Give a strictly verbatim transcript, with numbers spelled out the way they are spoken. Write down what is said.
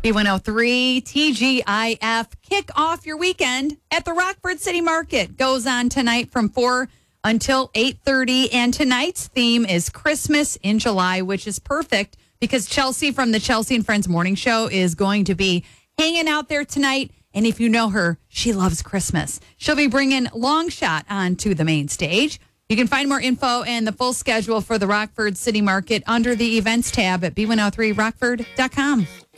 B one oh three T G I F. Kick off your weekend at the Rockford City Market. Goes on tonight from four until eight thirty. And tonight's theme is Christmas in July, which is perfect because Chelsea from the Chelsea and Friends Morning Show is going to be hanging out there tonight. And if you know her, she loves Christmas. She'll be bringing Long Shot onto the main stage. You can find more info and the full schedule for the Rockford City Market under the events tab at b one oh three rockford dot com.